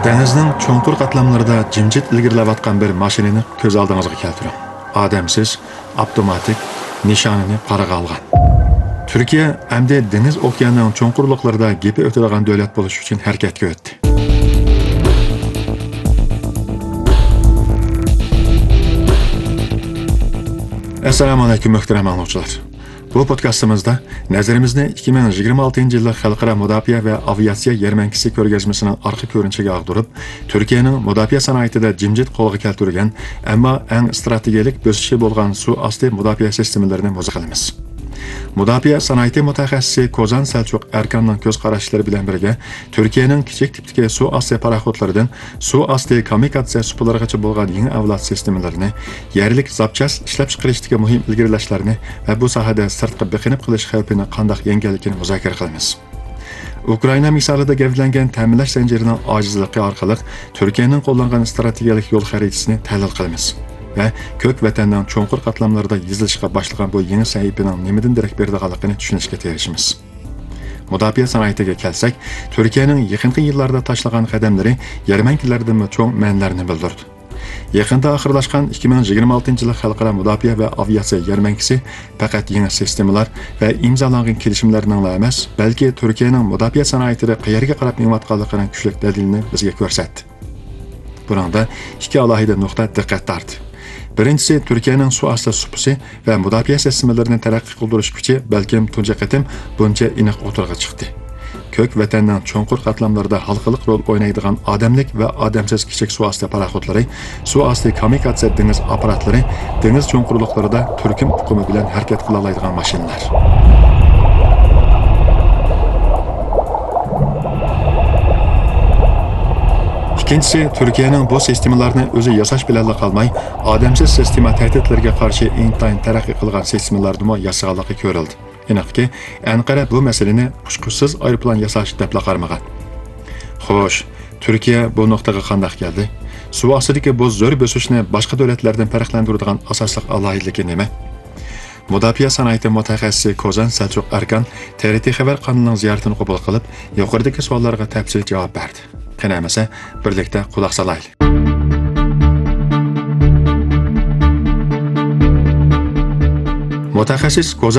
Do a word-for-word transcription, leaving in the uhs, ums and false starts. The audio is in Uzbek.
Denizning cho'nqur qatlamlarida jimjit ilgirlayotgan bir mashinani ko'z oldingizga keltiring. Odamsiz, avtomatik, nishonini qaraga olgan. Turkiya hamda deniz okeanining cho'nqurliqlarida gepi o'tadigan davlat bo'lish uchun harakatga o'tdi. Assalomu alaykum muhtaram angluvchilar. Bu podkastimizda nazarimizni ikki ming yigirma oltinchi yilda xalqaro mudofaa va aviatsiya yarmankasi ko'rgazmasining orqa ko'rinishiga ag'dirib, Turkiyaning mudofaa sanoatida jimjit qo'lga keltirgan, ammo eng strategik bosishi bo'lgan suv osti mudofaa sistemalarini muzo qilamiz. Mudofaa sanoati mutaxassisi Kozan Selçuk Erkanning ko'z qarashlari bilan birga Turkiyaning kichik tipdagi suv osti paraxodlaridan suv osti kamikadze supalargacha bo'lgan yangi avlod sistemalarini, yerlik zapchas ishlab chiqarishdagi muhim ilgirlashlarni va bu sohada sirtqi biqinib qilish xavfini qanday yenganligini muzokara qilamiz. Ukraina misolida gavdlangan ta'minlash zanjirining ojizligi orqali Turkiyaning qo'llangan strategik yo'l xaritasini tahlil qilamiz. Ve kök vatanning cho'nqur qatlamlarida yezilishga boshlagan bu yangi sahifaning nimadan darak beradiganligini tushunishga erishimiz. Mudofaa sanoatiga kelsak, Turkiyaning yaqinqi yillarda tashlagan qadamlari yarmankilardan cho'ng ma'nolarni bildirdi. Yaqinda oxirlashgan ikki ming yigirma oltinchi yil xalqaro mudofaa va aviatsiya yarmankasi faqat yangi sistemalar va imzolangan kelishimlarning emas, balki Turkiyaning mudofaa sanoatida qayerga qarab menayotganligining kuchli dalilini bizga ko'rsatdi. Burada ikki alohida nuqta diqqat tortdi. Birinchisi, Turkiyaning suv osti supasi va mudofaa sistemalarini taraqqiy qildirish kuchi balkim tunji qatim buncha aniq o'tirg'a chiqdi. Kök vatanning cho'nqur qatlamlarida halqaliq rol o'ynaydigan odamlik va odamsiz kichik suv osti paraxodlari, suv osti kamikadze dengiz apparatlari dengiz cho'nqurliqlarida turkum hukumi bilan harakat qila oladigan mashinalar. İkincisi, Türkiye'nin bu sistemalarını özü yasaş bilanla qalmay, odamsiz sistema tehditlerine karşı intayin taraqqiy qilgan sistemalarni yasaganligi ko'rildi. Aniqki, Ankara bu meseleni uçqusiz aeroplan yasash deb qaramagan. Xo'sh, Turkiya bu nuqtaga qanday keldi? Suv ostidagi bu zo'r bosishni boshqa davlatlardan farqlantiradigan asosli alohidligi nima? Mudofaa sanoati mutaxassisi Kozan Selçuk Erkan T R T xabar kanalining ziyoratini qabul qilib, yuqoridagi savollarga tafsil javob berdi. Qanamasa, birlikda quloq solaylik. Mutaxassis Kozan